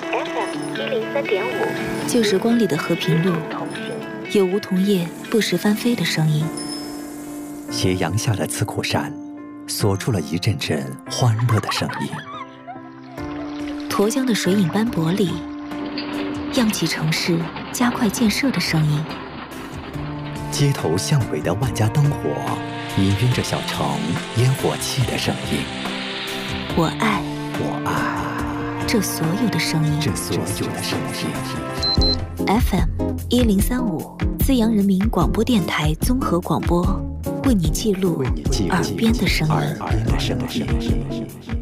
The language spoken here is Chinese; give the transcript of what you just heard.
FM103.5，旧时光里的和平路，有梧桐叶不时翻飞的声音。 斜阳下的刺库山，锁出了一阵阵欢乐的声音。 沱江的水影斑驳里，漾起城市加快建设的声音。 街头巷尾的万家灯火，氤氲着小城烟火气的声音。 我爱这所有的声音。FM103.5，资阳人民广播电台综合广播，为你记录耳边的声音。